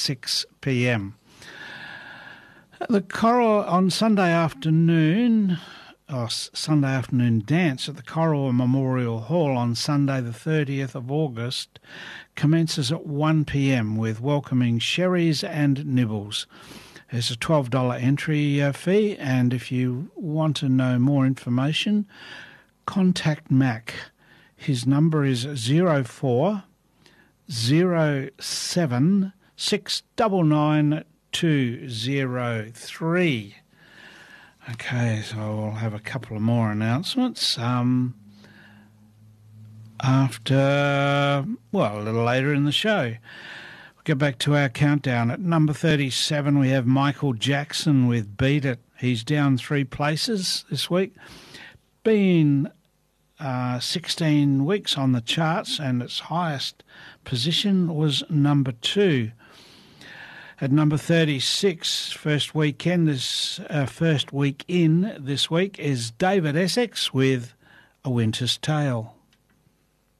6 p.m. The Coral on Sunday afternoon dance at the Coral Memorial Hall on Sunday the 30th of August commences at 1 p.m. with welcoming sherries and nibbles. There's a $12 entry fee, and if you want to know more information, contact Mac. His number is 04 07 699 203. Okay, so we'll have a couple of more announcements after, a little later in the show. We'll get back to our countdown. At number 37, we have Michael Jackson with Beat It. He's down 3 places this week. Been 16 weeks on the charts, and its highest position was number 2. At number 36, first week in this week is David Essex with A Winter's Tale.